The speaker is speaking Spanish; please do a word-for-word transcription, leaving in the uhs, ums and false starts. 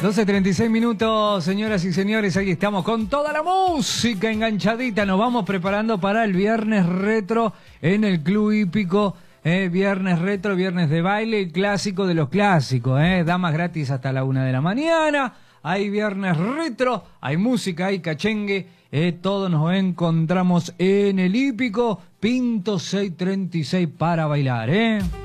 doce treinta y seis minutos, señoras y señores, aquí estamos con toda la música enganchadita. Nos vamos preparando para el viernes retro en el Club Hípico. Eh, viernes retro, viernes de baile, el clásico de los clásicos. Eh, damas gratis hasta la una de la mañana. Hay viernes retro, hay música, hay cachengue. Eh, todos nos encontramos en el Hípico. Pinto seiscientos treinta y seis para bailar, ¿eh?